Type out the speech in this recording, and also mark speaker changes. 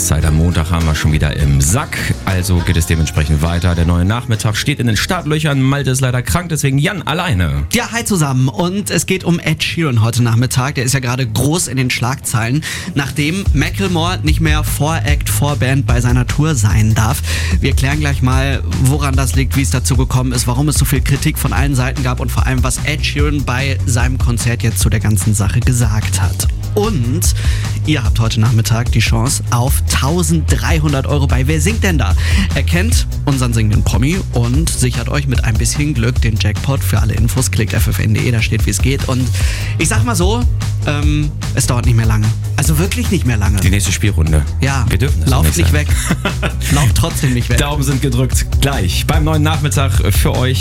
Speaker 1: Jahreszeit. Am Montag haben wir schon wieder im Sack, also geht es dementsprechend weiter. Der neue Nachmittag steht in den Startlöchern. Malte ist leider krank, deswegen Jan alleine.
Speaker 2: Ja, hi zusammen. Und es geht um Ed Sheeran heute Nachmittag. Der ist ja gerade groß in den Schlagzeilen, nachdem Macklemore nicht mehr Voract, Vorband bei seiner Tour sein darf. Wir klären gleich mal, woran das liegt, wie es dazu gekommen ist, warum es so viel Kritik von allen Seiten gab und vor allem, was Ed Sheeran bei seinem Konzert jetzt zu der ganzen Sache gesagt hat. Und ihr habt heute Nachmittag die Chance auf 1.300 € bei Wer singt denn da? Erkennt unseren singenden Promi und sichert euch mit ein bisschen Glück den Jackpot. Für alle Infos klickt ffn.de, da steht, wie es geht. Und ich sag mal so, es dauert nicht mehr lange. Also wirklich nicht mehr lange.
Speaker 1: Die nächste Spielrunde.
Speaker 2: Ja,
Speaker 1: wir dürfen
Speaker 2: lauft nicht weg. Lauft trotzdem nicht weg.
Speaker 1: Daumen sind gedrückt. Gleich beim neuen Nachmittag für euch.